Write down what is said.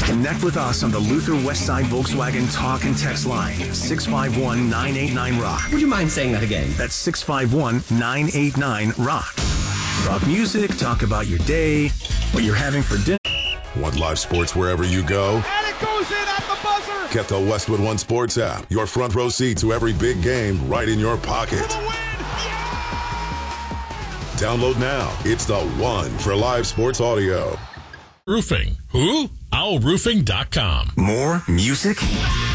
Connect with us on the Luther Westside Volkswagen talk and text line, 651-989-ROCK. Would you mind saying that again? That's 651-989-ROCK. Talk music, talk about your day, what you're having for dinner. Want live sports wherever you go? And it goes in at the buzzer! Get the Westwood One Sports app. Your front row seat to every big game right in your pocket. For the win! Download now. It's the one for live sports audio. Roofing. Who? OwlRoofing.com. More music,